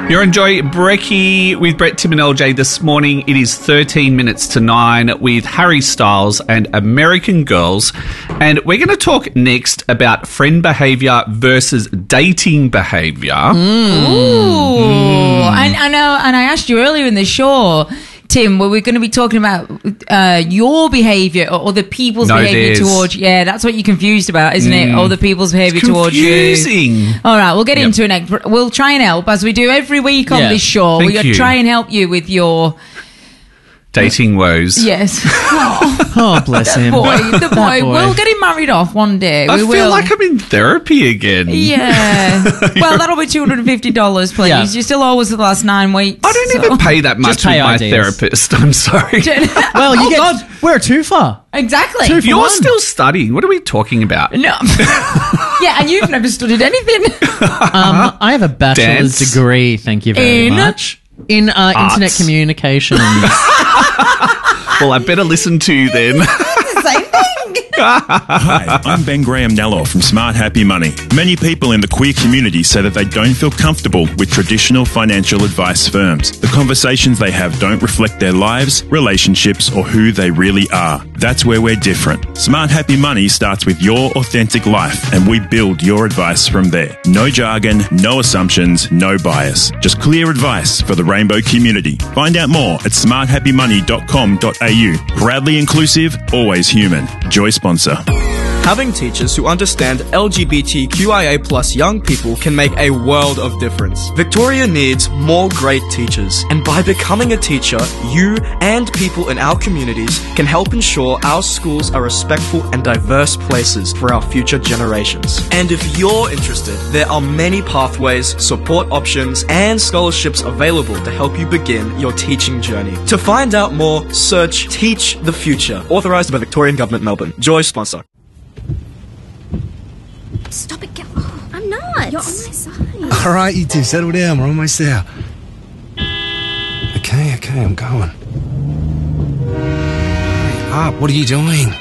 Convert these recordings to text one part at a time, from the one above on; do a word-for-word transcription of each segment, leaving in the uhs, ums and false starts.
You're enjoying Brekkie with Brett, Tim and L J this morning. It is thirteen minutes to nine with Harry Styles and American Girls. And we're going to talk next about friend behaviour versus dating behaviour. Mm. Ooh. Mm. And I know, and I asked you earlier in the show, Tim, were we going to be talking about uh, your behaviour or other people's no, behaviour towards you? Yeah, that's what you're confused about, isn't mm. it? Other people's behaviour towards you. Confusing. All right, we'll get yep. into it next. We'll try and help, as we do every week on yeah. this show. Thank We'll you. try and help you with your... dating woes. Yes. Oh, oh bless the him. Boy, the boy. boy. We'll get him married off one day. I we feel will. like I'm in therapy again. Yeah. Well, that'll be two hundred fifty dollars, please. Yeah. You're still always for the last nine weeks. I don't so. even pay that much with my ideas. therapist. I'm sorry. Well, you oh, get... God. We're too far. Exactly. Two for You're one. still studying. What are we talking about? No. Yeah, and you've never studied anything. um, I have a bachelor's Dance. degree, thank you very In? much. In uh, internet communications. Well, I better listen to you then. Same thing. Hi, I'm Ben Graham Nello from Smart Happy Money. Many people in the queer community say that they don't feel comfortable with traditional financial advice firms. The conversations they have don't reflect their lives, relationships, or who they really are. That's where we're different. Smart Happy Money starts with your authentic life, and we build your advice from there. No jargon, no assumptions, no bias. Just clear advice for the rainbow community. Find out more at smart happy money dot com dot a u. Proudly inclusive, always human. Joy sponsor. Having teachers who understand L G B T Q I A plus young people can make a world of difference. Victoria needs more great teachers, and by becoming a teacher, you and people in our communities can help ensure our schools are respectful and diverse places for our future generations. And if you're interested, there are many pathways, support options, and scholarships available to help you begin your teaching journey. To find out more, search Teach the Future, authorised by Victorian Government Melbourne. Joy sponsor. Stop it, get oh, I'm not. You're on my side. All right, you two, settle down. We're almost there. Okay, okay, I'm going. Hurry up, what are you doing?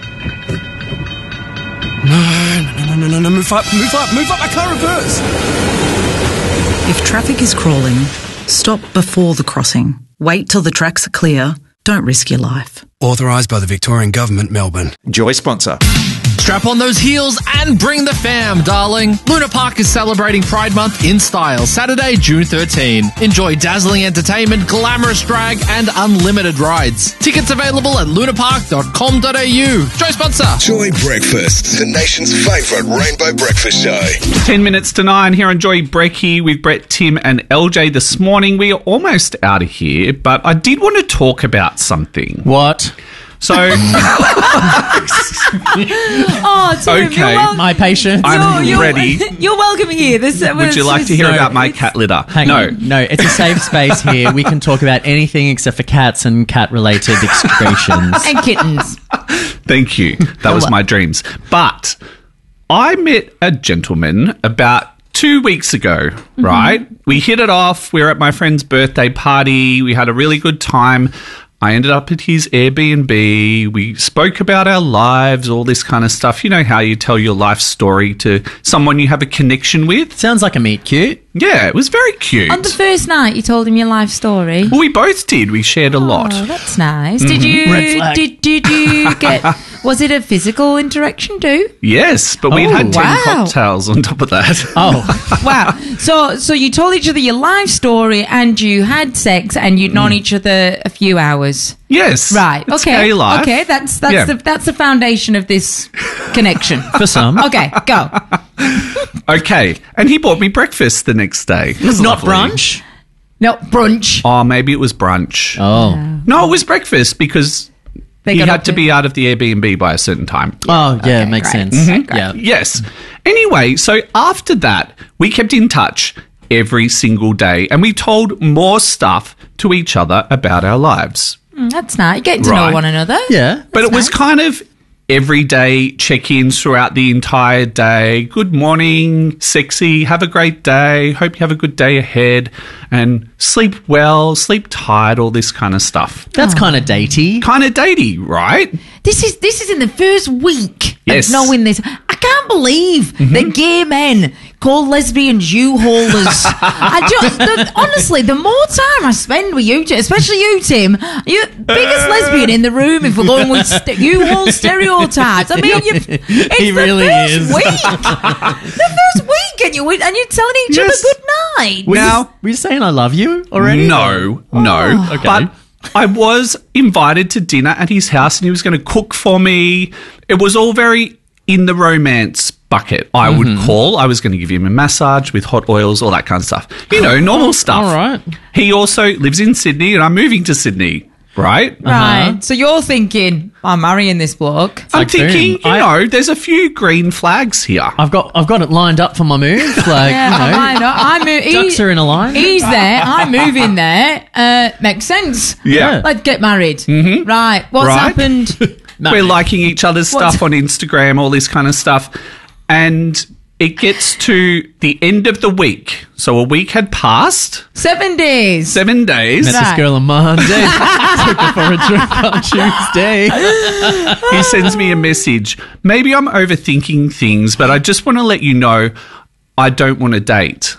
No, no, no, no, no, no, move up, move up, move up, I can't reverse. If traffic is crawling, stop before the crossing. Wait till the tracks are clear. Don't risk your life. Authorised by the Victorian Government, Melbourne. Joy sponsor. Strap on those heels and bring the fam, darling. Luna Park is celebrating Pride Month in style, Saturday, June thirteenth. Enjoy dazzling entertainment, glamorous drag, and unlimited rides. Tickets available at luna park dot com dot a u. Joy sponsor. Joy Breakfast, the nation's favourite rainbow breakfast show. Ten minutes to nine here on Joy Brekkie with Brett, Tim and L J this morning. We are almost out of here, but I did want to talk about something. What? So, oh, Tim, okay, you're wel- my patience. I'm you're, ready. You're welcome here. This, uh, Would you like to hear no, about my cat litter? Hang no, on. No, it's a safe space here. We can talk about anything except for cats and cat-related excretions. And kittens. Thank you. That was my dreams. But I met a gentleman about two weeks ago, mm-hmm. right? We hit it off. We were at my friend's birthday party. We had a really good time. I ended up at his Airbnb. We spoke about our lives, all this kind of stuff. You know how you tell your life story to someone you have a connection with? Sounds like a meet cute. Yeah, it was very cute. On the first night, you told him your life story. Well, we both did. We shared a lot. Oh, that's nice. Mm-hmm. Did you? Red flag. Did did you get? Was it a physical interaction too? Yes, but we'd Oh, had ten wow. cocktails on top of that. Oh, Wow. So so you told each other your life story and you had sex and you'd known each other a few hours. Yes. Right. It's Okay. gay life. Okay. That's that's Yeah. the that's the foundation of this connection. for some. Okay. Go. Okay. And he bought me breakfast the next day. It was Not lovely. brunch? No brunch. Oh, maybe it was brunch. Oh. No, it was breakfast because They he got had up to to- be out of the Airbnb by a certain time. Oh, yeah, Okay, makes great. sense. Mhm. Yeah. Yes. Anyway, so after that, we kept in touch every single day and we told more stuff to each other about our lives. Mm, that's nice. You're getting to Right. know one another. Yeah. But it was kind of everyday check-ins throughout the entire day. Good morning, sexy, have a great day, hope you have a good day ahead, and sleep well, sleep tight, all this kind of stuff. That's kind of datey. Kind of datey, right? This is this is in the first week Yes. of knowing this. I can't believe that gay men called lesbians U-haulers. I just, the, honestly, the more time I spend with you, especially you, Tim, you're the biggest lesbian in the room if we're going with st- U-haul stereotypes. I mean, you've, it's He the really first is. week. The first week, and, you, and you're telling each Yes. other good night. Now, Were you saying I love you already? no, no. Oh. Okay. But I was invited to dinner at his house and he was going to cook for me. It was all very in the romance bucket, I would call. I was going to give him a massage with hot oils, all that kind of stuff. You know, normal stuff. All right. He also lives in Sydney and I'm moving to Sydney, right? Right. So you're thinking, I'm marrying this bloke. I'm like, thinking, boom. you I- know, there's a few green flags here. I've got I've got it lined up for my move. Like, Yeah, you know, I know. I'm mo- ducks he- are in a line. He's there. I'm moving there. Uh, makes sense. Yeah. Let's get married. Mm-hmm. Right. What's Right. happened? We're liking each other's What's- stuff on Instagram, all this kind of stuff. And it gets to the end of the week. So a week had passed, Seven days. seven days. Met Right. this girl on Monday. Took her for a drink on Tuesday. He sends me a message. Maybe I'm overthinking things, but I just want to let you know I don't want to date.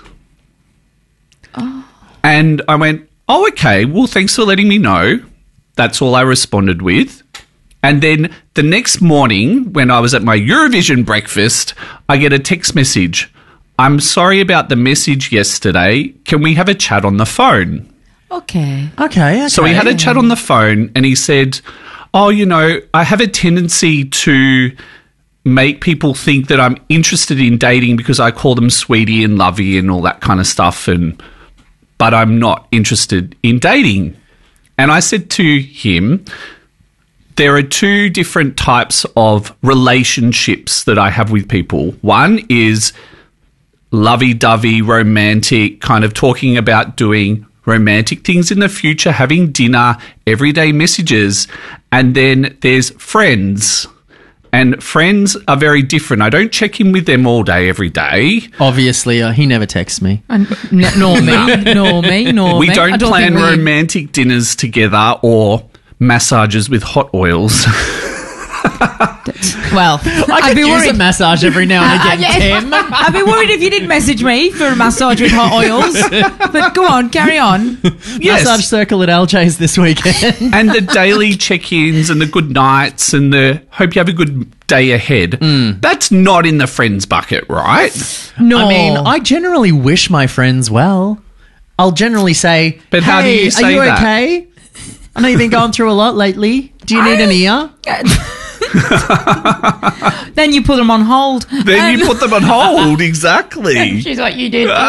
And I went, oh, okay. Well, thanks for letting me know. That's all I responded with. And then the next morning, when I was at my Eurovision breakfast, I get a text message. I'm sorry about the message yesterday. Can we have a chat on the phone? Okay. Okay, okay. So we had a chat on the phone and he said, oh, you know, I have a tendency to make people think that I'm interested in dating because I call them sweetie and lovey and all that kind of stuff, and but I'm not interested in dating. And I said to him, there are two different types of relationships that I have with people. One is lovey-dovey, romantic, kind of talking about doing romantic things in the future, having dinner, everyday messages. And then there's friends. And friends are very different. I don't check in with them all day, every day. Obviously, uh, he never texts me. And, n- nor me. Nor me. Nor We me. I don't plan think we- romantic dinners together or massages with hot oils. Well, I I'd could be use worried. a massage every now and Uh, again, yeah. Tim. I'd be worried if you didn't message me for a massage with hot oils. But go on, carry on. Yes. Massage circle at L J's this weekend. And the daily check-ins and the good nights and the hope you have a good day ahead. Mm. That's not in the friends bucket, right? No. I mean, I generally wish my friends well. I'll generally say, But hey, how do you are say you that? okay? I know you've been going through a lot lately. Do you need an ear? Then you put them on hold. Then you Um, put them on hold, exactly. She's like, you did. uh,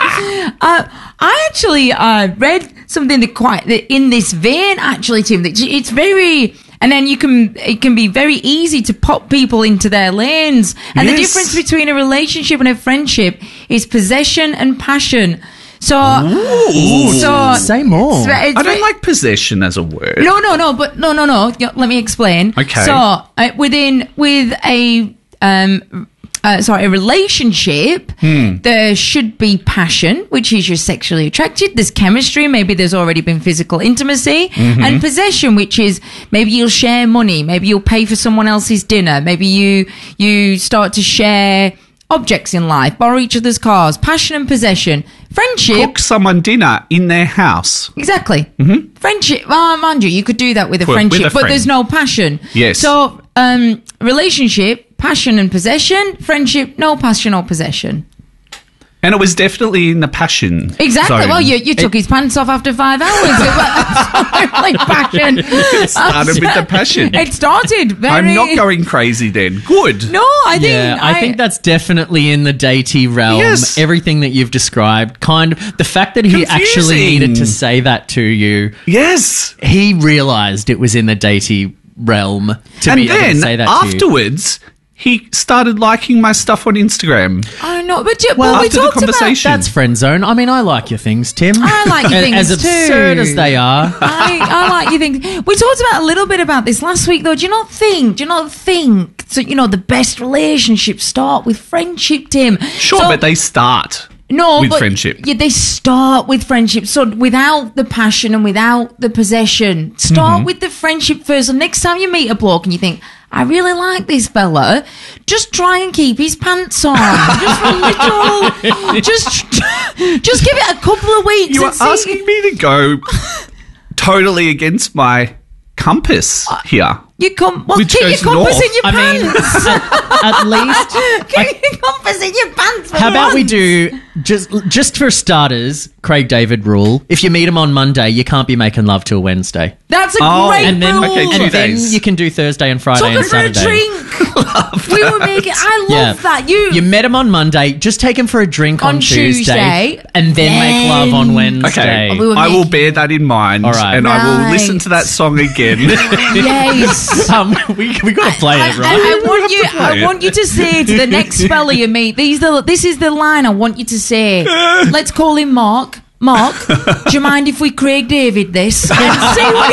I actually uh, read something that quite that in this vein, actually, Tim. That it's very, and then you can it can be very easy to pop people into their lanes. And the Yes. difference between a relationship and a friendship is possession and passion. So, so Say more. it's ve- it's I don't ve- like possession as a word. No, no, no, but no, no, no. Yeah, let me explain. Okay. So, uh, within with a um, uh, sorry, a relationship, Hmm. there should be passion, which is you're sexually attracted. There's chemistry. Maybe there's already been physical intimacy, Mm-hmm. and possession, which is maybe you'll share money. Maybe you'll pay for someone else's dinner. Maybe you you start to share objects in life, borrow each other's cars. Passion and possession. Friendship. Cook someone dinner in their house. Exactly. Mm-hmm. Friendship. Well, mind you, you could do that with a With- friendship, with a but friend. there's no passion. Yes. So, um, relationship, passion and possession. Friendship, no passion or possession. And it was definitely in the passion Exactly. zone. Well, you, you took his pants off after five hours. It was absolutely passion. It started with the passion. It started very... I'm not going crazy then. Good. No, I think... Yeah, I, think that's definitely in the datey realm. Yes. Everything that you've described, kind of the fact that he actually Confusing. needed to say that to you, Yes. he realised it was in the datey realm to And be able then to say that to you. afterwards, he started liking my stuff on Instagram. I know, but, you, Well, but we after the talked about... conversation. That's friend zone. I mean, I like your things, Tim. I like your As- things as absurd too. as they are. I, I like you think we talked about a little bit about this last week though. Do you not think? Do you not think? So you know the best relationships start with friendship, Tim. Sure, So- but they start no with but friendship. Yeah, they start with friendship. So without the passion and without the possession, start Mm-hmm. with the friendship first. And next time you meet a bloke and you think, I really like this fella. Just try and keep his pants on. Just a little. Just, just give it a couple of weeks. You are and see- asking me to go totally against my compass here. You come. Well, Which keep your goes compass north. in your I mean, pants. at, at least. keep your compass in your pants. For How about we once. do just just for starters, Craig David rule? If you meet him on Monday, you can't be making love till Wednesday. That's a Oh, great And then, rule. Okay, two and then days. you can do Thursday and Friday Took and her for a Saturday. drink. We were making. I love that. You. You met him on Monday. Just take him for a drink on, On Tuesday, Tuesday. and then make love on Wednesday. Okay, We were I will making- bear that in mind, All right. and I will Right. listen to that song again. Yes. Um, we we got to play I, it, I- right? I want you. play I it. want you to say to the next fella you meet. These the. This is the line I want you to say. Let's call him Mark. Mark, do you mind if we Craig David this? And see what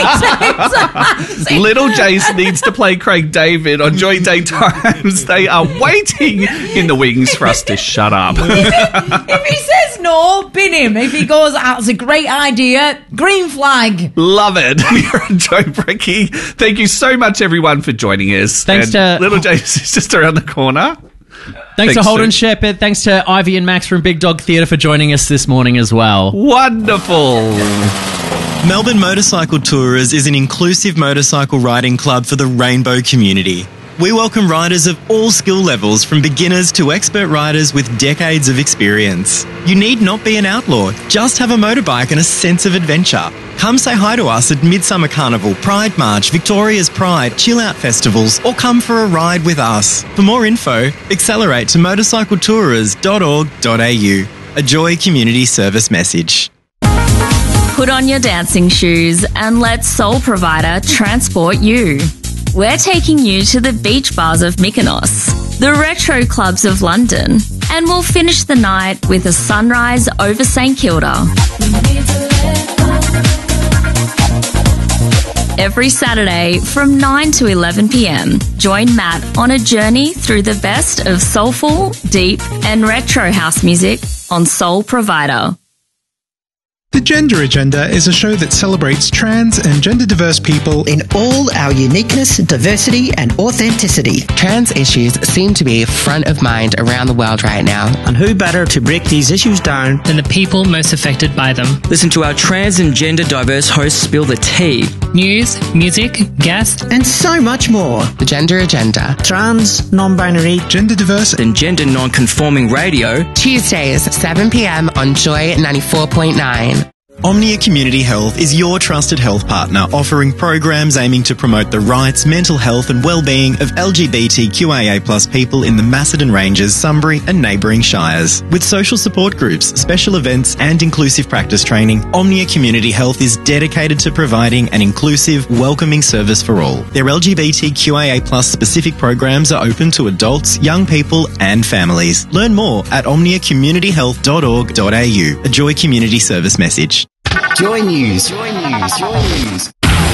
he says. See- Little Jace needs to play Craig David on Joy Daytimes. They are waiting in the wings for us to shut up. If he says no, bin him. If he goes, that's a great idea, green flag. Love it. You're a Joe Bricky. Thank you so much, everyone, for joining us. Thanks And to- Little Jace is just around the corner. Thanks, to Thanks, Holden Sue. Shepherd. Thanks to Ivy and Max from Big Dog Theatre for joining us this morning as well. Wonderful. Melbourne Motorcycle Tourers is an inclusive motorcycle riding club for the rainbow community. We welcome riders of all skill levels, from beginners to expert riders with decades of experience. You need not be an outlaw, just have a motorbike and a sense of adventure. Come say hi to us at Midsummer Carnival, Pride March, Victoria's Pride, Chill Out Festivals, or come for a ride with us. For more info, accelerate to motorcycle tourers dot org dot a u. A Joy Community Service message. Put on your dancing shoes and let Soul Provider transport you. We're taking you to the beach bars of Mykonos, the retro clubs of London, and we'll finish the night with a sunrise over St Kilda. Every Saturday from nine to eleven p m, join Matt on a journey through the best of soulful, deep, and retro house music on Soul Provider. The Gender Agenda is a show that celebrates trans and gender diverse people in all our uniqueness, diversity, and authenticity. Trans issues seem to be front of mind around the world right now. And who better to break these issues down than the people most affected by them? Listen to our trans and gender diverse hosts spill the tea. News, music, guests, and so much more. The Gender Agenda. Trans, non-binary, gender diverse, and gender non-conforming radio. Tuesdays, seven p m on Joy ninety-four point nine. Omnia Community Health is your trusted health partner, offering programs aiming to promote the rights, mental health and well-being of L G B T Q I A plus people in the Macedon Ranges, Sunbury and neighbouring shires. With social support groups, special events and inclusive practice training, Omnia Community Health is dedicated to providing an inclusive, welcoming service for all. Their L G B T Q I A plus specific programs are open to adults, young people and families. Learn more at omnia community health dot org dot a u. A Joy Community Service message. Joy News. Joy News. Joy News.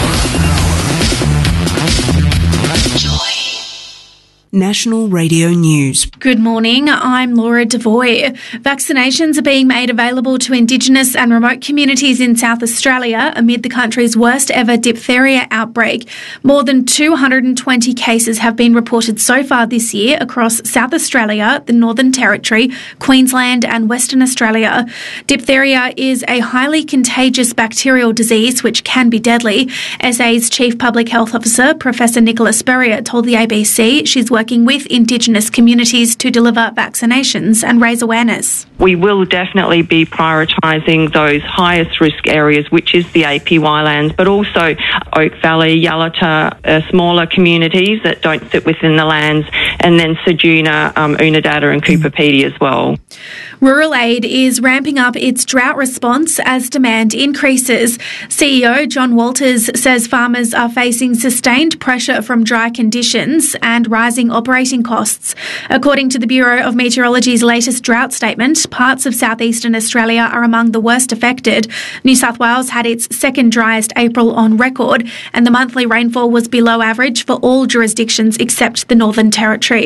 Joy. National Radio News. Good morning, I'm Laura Devoy. Vaccinations are being made available to Indigenous and remote communities in South Australia amid the country's worst ever diphtheria outbreak. More than two hundred twenty cases have been reported so far this year across South Australia, the Northern Territory, Queensland and Western Australia. Diphtheria is a highly contagious bacterial disease which can be deadly. S A's Chief Public Health Officer, Professor Nicola Spurrier, told the A B C she's working working with Indigenous communities to deliver vaccinations and raise awareness. We will definitely be prioritising those highest risk areas, which is the A P Y lands, but also Oak Valley, Yalata, uh, smaller communities that don't sit within the lands, and then Ceduna, um, Unadada and Cooper Pedy as well. Rural Aid is ramping up its drought response as demand increases. C E O John Walters says farmers are facing sustained pressure from dry conditions and rising operating costs. According to the Bureau of Meteorology's latest drought statement, parts of southeastern Australia are among the worst affected. New South Wales had its second driest April on record, and the monthly rainfall was below average for all jurisdictions except the Northern Territory.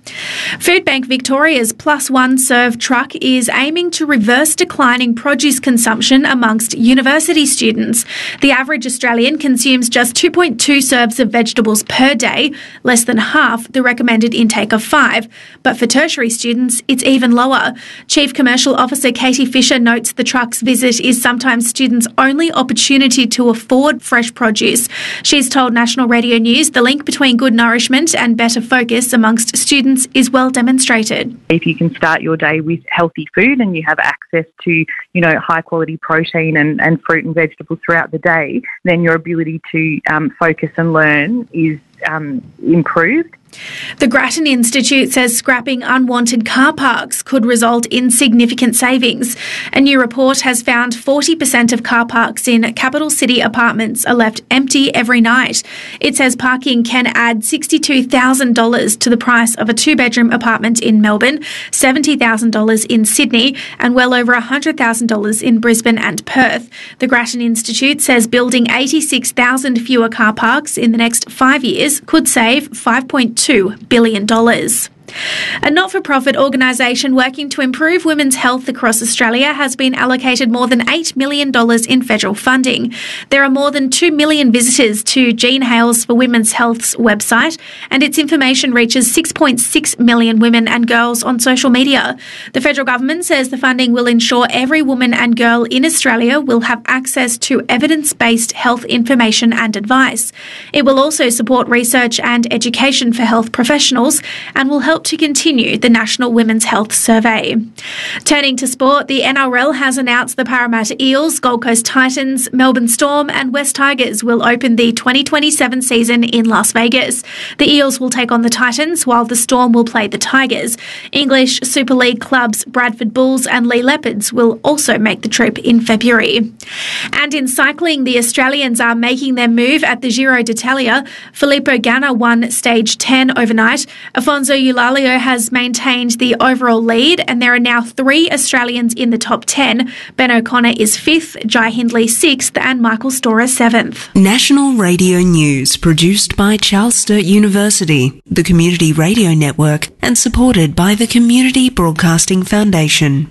Food Bank Victoria's Plus One Serve truck is aiming to reverse declining produce consumption amongst university students. The average Australian consumes just two point two serves of vegetables per day, less than half the recommended intake of five. But for tertiary students, it's even lower. Chief Commercial Officer Katie Fisher notes the truck's visit is sometimes students' only opportunity to afford fresh produce. She's told National Radio News the link between good nourishment and better focus amongst students is well demonstrated. If you can start your day with healthy food and you have access to, you know, high quality protein and, and fruit and vegetables throughout the day, then your ability to um, focus and learn is um, improved. The Grattan Institute says scrapping unwanted car parks could result in significant savings. A new report has found forty percent of car parks in capital city apartments are left empty every night. It says parking can add sixty-two thousand dollars to the price of a two-bedroom apartment in Melbourne, seventy thousand dollars in Sydney, and well over one hundred thousand dollars in Brisbane and Perth. The Grattan Institute says building eighty-six thousand fewer car parks in the next five years could save five point two billion dollars. A not-for-profit organisation working to improve women's health across Australia has been allocated more than eight million dollars in federal funding. There are more than two million visitors to Jean Hales for Women's Health's website, and its information reaches six point six million women and girls on social media. The federal government says the funding will ensure every woman and girl in Australia will have access to evidence-based health information and advice. It will also support research and education for health professionals and will help to continue the National Women's Health Survey. Turning to sport, the N R L has announced the Parramatta Eels, Gold Coast Titans, Melbourne Storm and West Tigers will open the twenty twenty-seven season in Las Vegas. The Eels will take on the Titans while the Storm will play the Tigers. English Super League clubs Bradford Bulls and Lee Leopards will also make the trip in February. And in cycling, the Australians are making their move at the Giro d'Italia. Filippo Ganna won stage ten overnight. Afonso Eulalia has maintained the overall lead, and there are now three Australians in the top ten. Ben O'Connor is fifth, Jai Hindley sixth, and Michael Storer seventh. National Radio News, produced by Charles Sturt University, the Community Radio Network, and supported by the Community Broadcasting Foundation.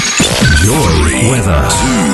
Your weather.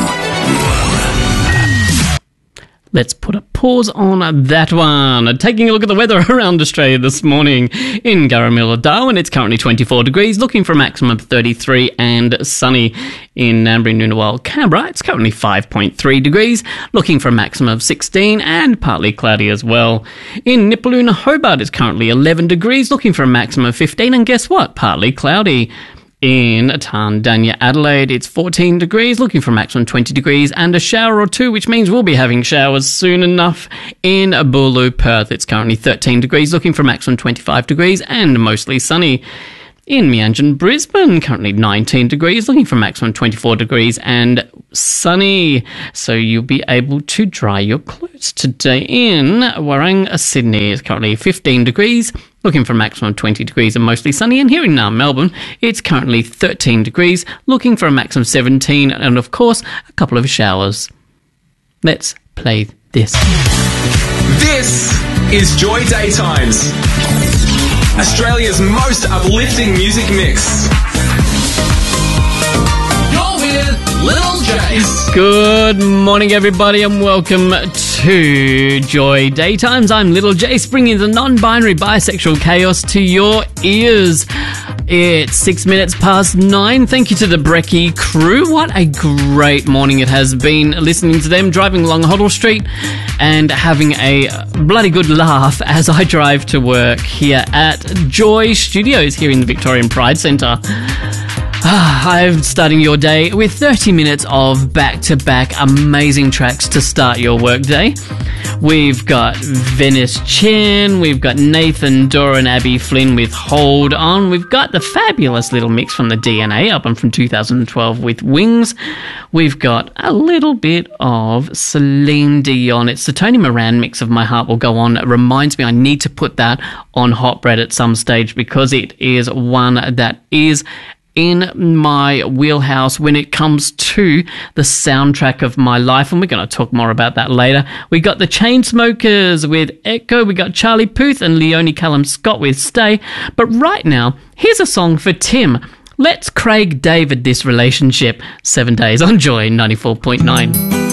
Let's put a pause on that one. Taking a look at the weather around Australia this morning. In Garramilla, Darwin, it's currently twenty-four degrees, looking for a maximum of thirty-three and sunny. In Ngambri, Noonawal, Canberra, it's currently five point three degrees, looking for a maximum of sixteen and partly cloudy as well. In Nipaluna, Hobart, it's currently eleven degrees, looking for a maximum of fifteen, and guess what? Partly cloudy. In Tandanya, Adelaide, it's fourteen degrees, looking for a maximum twenty degrees and a shower or two, which means we'll be having showers soon enough. In Bulu, Perth, it's currently thirteen degrees, looking for a maximum twenty-five degrees and mostly sunny. In Meanjin, Brisbane, currently nineteen degrees, looking for a maximum twenty-four degrees and sunny. So you'll be able to dry your clothes today. In Warang, Sydney, it's currently fifteen degrees, looking for a maximum of twenty degrees and mostly sunny. And here in uh, Melbourne, it's currently thirteen degrees, looking for a maximum of seventeen, and of course, a couple of showers. Let's play this. This is Joy Daytimes, Australia's most uplifting music mix. You're with Little Jace. Good morning, everybody, and welcome to Joy Daytimes. I'm Little Jace, bringing the non-binary bisexual chaos to your ears. It's six minutes past nine. Thank you to the Brekkie crew. What a great morning it has been listening to them, driving along Hoddle Street and having a bloody good laugh as I drive to work here at Joy Studios here in the Victorian Pride Centre. I'm starting your day with thirty minutes of back-to-back amazing tracks to start your workday. We've got Venice Chen, we've got Nathan Dorr and Abby Flynn with Hold On, we've got the fabulous little mix from the D N A album from two thousand twelve with Wings, we've got a little bit of Celine Dion. It's the Tony Moran mix of My Heart Will Go On. It reminds me I need to put that on Hot Bread at some stage because it is one that is in my wheelhouse when it comes to the soundtrack of my life, and we're going to talk more about that later. We got the Chainsmokers with Echo, we got Charlie Puth and Leonie Callum Scott with Stay, but right now, here's a song for Tim. Let's Craig David this relationship. Seven Days on Joy ninety-four point nine.